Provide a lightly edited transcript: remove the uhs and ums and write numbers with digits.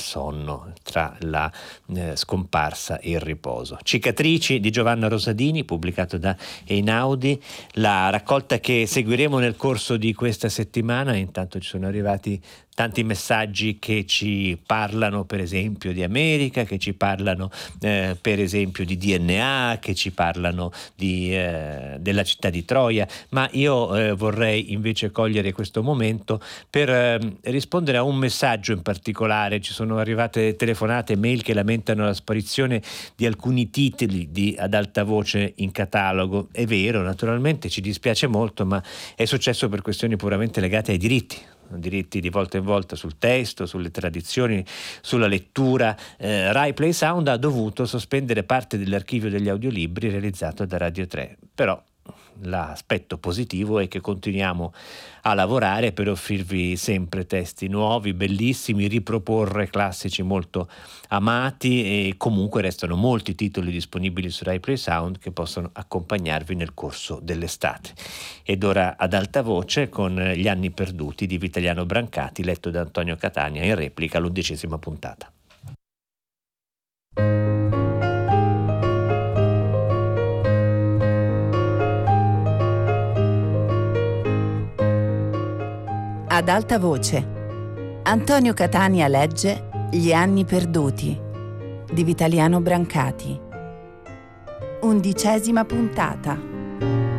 sonno, tra la scomparsa e il riposo. Cicatrici di Giovanna Rosadini, pubblicato da Einaudi, la raccolta che seguiremo nel corso di questa settimana. Intanto ci sono arrivati tanti messaggi che ci parlano per esempio di America, che ci parlano per esempio di DNA, che ci parlano della città di Troia, ma io vorrei invece cogliere questo momento per rispondere a un messaggio in particolare. Ci sono arrivate telefonate e mail che lamentano la sparizione di alcuni titoli ad alta voce in catalogo. È vero, naturalmente ci dispiace molto, ma è successo per questioni puramente legate ai diritti di volta in volta sul testo, sulle tradizioni, sulla lettura. Rai Play Sound ha dovuto sospendere parte dell'archivio degli audiolibri realizzato da Radio 3, però l'aspetto positivo è che continuiamo a lavorare per offrirvi sempre testi nuovi, bellissimi, riproporre classici molto amati, e comunque restano molti titoli disponibili su Rai Play Sound che possono accompagnarvi nel corso dell'estate. Ed ora ad alta voce con Gli anni perduti di Vitaliano Brancati, letto da Antonio Catania in replica all'11ª puntata. Ad alta voce, Antonio Catania legge Gli anni perduti di Vitaliano Brancati. 11ª puntata.